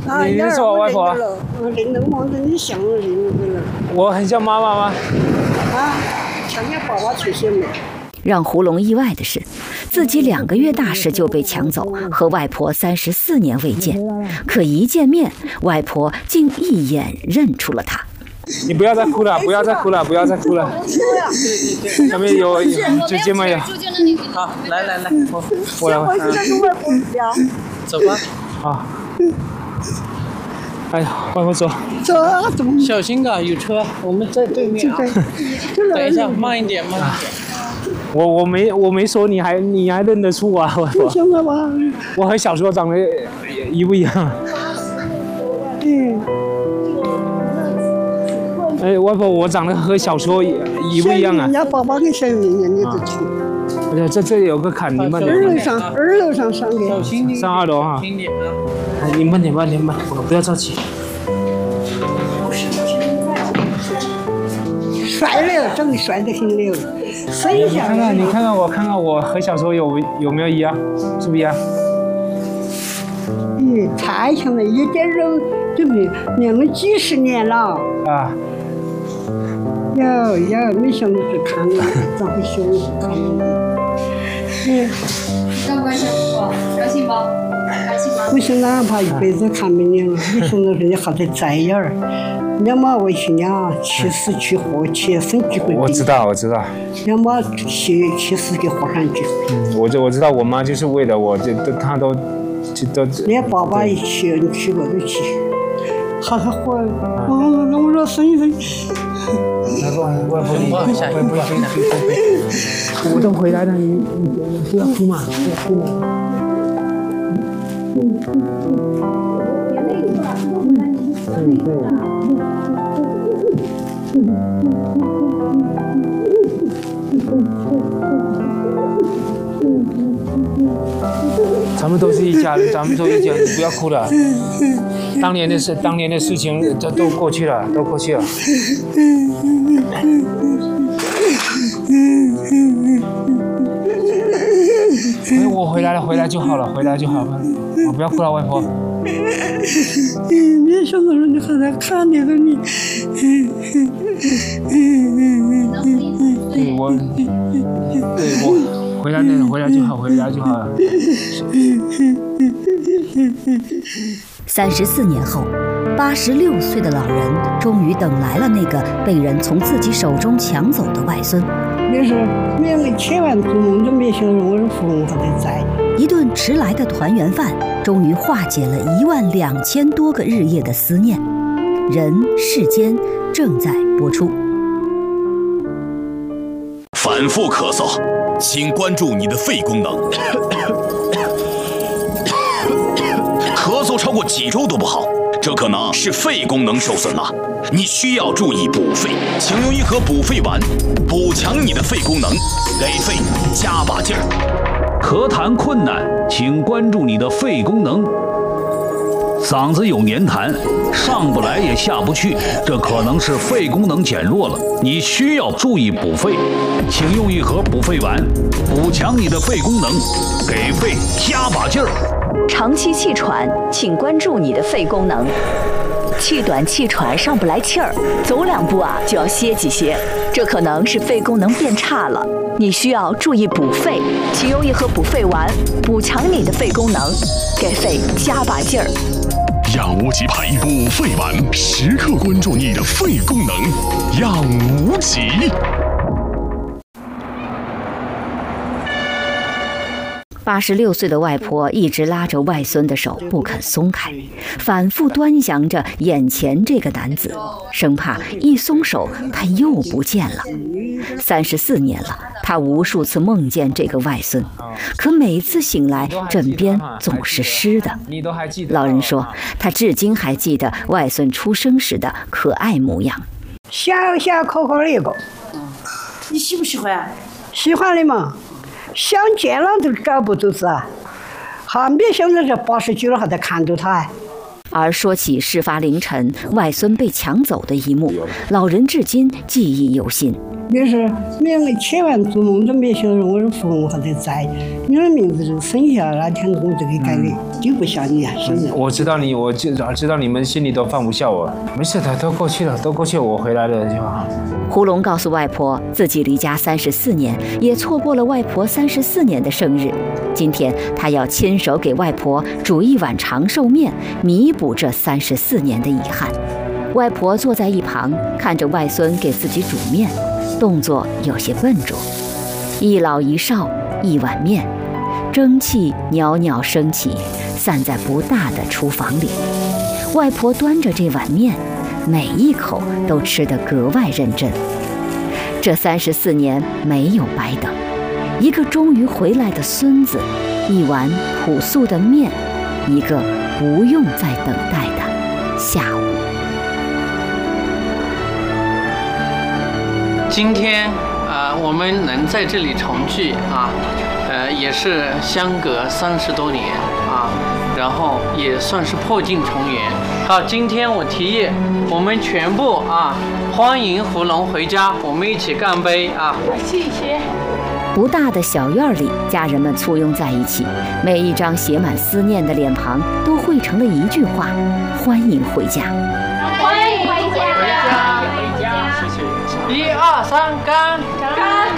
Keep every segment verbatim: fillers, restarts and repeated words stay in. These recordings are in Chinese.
你认识我外婆？ 我认得我，你像我认得了。 我很像妈妈吗？ 啊，像你爸爸出现没？ 让胡龙意外的是，自己两个月大时就被抢走，和外婆三十四年未见，可一见面，外婆竟一眼认出了他。 你不要再哭了，不要再哭了，不要再哭了。下面有纸巾吗？有。 好，来来来，我我来。我走吧。 好。哎呀，外婆走。 走，怎么？ 小心啊，有车，我们在对面啊。等一下，慢一点，慢一点。 我我没我没说你还你还认得出我啊，外婆。 现在吧。 我和小时候长得一不一样？ 嗯。 哎，外婆，我长得和小时候一不一样啊？ 人家爸爸跟小圆圆你都去。 而且这这里有个坎，你慢点。 二楼上，二楼上上的。 上二楼哈。哎，你慢点，慢点，慢，不要着急。 帅了，长得帅得很了。 你看看，你看看我，看看我和小时候有有没有一样？是不是一样？ 嗯，太像了，一点肉都没有，练了几十年了。 啊。 有有，没想到是看了，这么凶，看了。嗯。 高不高兴？高兴不？高兴吗？ 我想哪怕一辈子看没你了，没想到人家还在在眼儿。两马为去俩起死去活，切身机会。 我知道，我知道。 两马起起死给活上去。 嗯，我就我知道，我妈就是为了我，就都她都就都。 连爸爸一起，你去过都去，还还活，我那我说生一生。 来吧，外婆，你外婆回来，我都回来了，你你不要哭嘛，不要哭嘛。对对。咱们都是一家人，咱们都一家人，不要哭了。当年的事，当年的事情都都过去了，都过去了。哎，我回来了，回来就好了，回来就好了。我不要哭了，外婆。 没想到你还在看那个你。 对我，对我回来了，回来就好，回来就好了。 三十四年后，八十六岁的老人终于等来了那个被人从自己手中抢走的外孙。 那时候两个千万做梦都没想到我的父母还在在。 一顿迟来的团圆饭，终于化解了一万两千多个日夜的思念。人世间正在播出。 反复咳嗽，请关注你的肺功能。咳嗽超过几周都不好，这可能是肺功能受损了。你需要注意补肺，请用一盒补肺丸，补强你的肺功能，给肺加把劲儿。 咳痰困难，请关注你的肺功能。嗓子有黏痰，上不来也下不去，这可能是肺功能减弱了，你需要注意补肺，请用一盒补肺丸，补强你的肺功能，给肺加把劲儿。 长期气喘，请关注你的肺功能。气短气喘上不来气儿，走两步啊就要歇几歇，这可能是肺功能变差了，你需要注意补肺，请用一盒补肺丸，补强你的肺功能，给肺加把劲儿。 养无极牌补肺丸，时刻关注你的肺功能，养无极。 八十六岁的外婆一直拉着外孙的手不肯松开，反复端详着眼前这个男子，生怕一松手他又不见了。三十四年了，他无数次梦见这个外孙，可每次醒来枕边总是湿的。老人说，他至今还记得外孙出生时的可爱模样， 小小可可的一个。 你喜不喜欢？ 喜欢的嘛。想见了都找不到子，还没想到这八十九了还在看着他。 而说起事发凌晨外孙被抢走的一幕，老人至今记忆犹新。 那是两个千万做梦都没想到我的父母还在在， 你的名字是生下那天我就给改的，丢不下你啊，现在。 我知道你，我知道知道你们心里都放不下我。没事的，都过去了，都过去了，我回来了就好。 胡龙告诉外婆，自己离家三十四年，也错过了外婆三十四年的生日。今天他要亲手给外婆煮一碗长寿面，弥补这三十四年的遗憾。外婆坐在一旁，看着外孙给自己煮面，动作有些笨拙。一老一少，一碗面，蒸汽袅袅升起，散在不大的厨房里。外婆端着这碗面，每一口都吃得格外认真。这三十四年没有白等，一个终于回来的孙子，一碗朴素的面，一个不用再等待的下午。 今天啊、呃，我们能在这里重聚啊，呃，也是相隔三十多年啊，然后也算是破镜重圆。好，今天我提议我们全部啊，欢迎胡龙回家，我们一起干杯啊！ 谢谢。 不大的小院里，家人们簇拥在一起，每一张写满思念的脸庞都汇成了一句话：欢迎回家。 欢迎回家。 回家，回家，谢谢。一二三，干！ 干！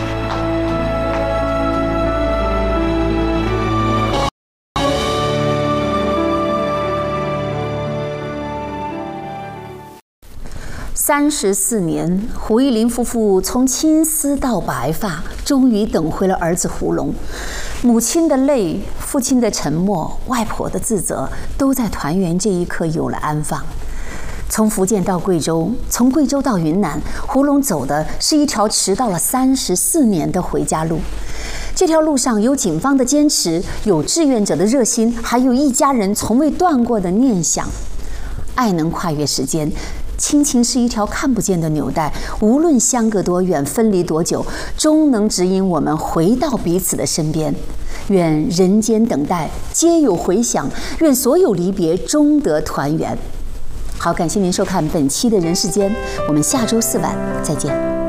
三十四年，胡一林夫妇从青丝到白发，终于等回了儿子胡龙。母亲的泪，父亲的沉默，外婆的自责，都在团圆这一刻有了安放。从福建到贵州，从贵州到云南，胡龙走的是一条迟到了三十四年的回家路。这条路上有警方的坚持，有志愿者的热心，还有一家人从未断过的念想。爱能跨越时间，亲情是一条看不见的纽带，无论相隔多远，分离多久，终能指引我们回到彼此的身边。愿人间等待皆有回响，愿所有离别终得团圆。好，感谢您收看本期的人世间，我们下周四晚再见。